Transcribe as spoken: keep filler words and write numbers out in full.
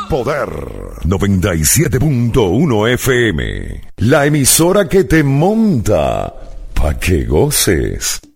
Poder noventa y siete punto uno F M. La emisora que te monta pa' que goces.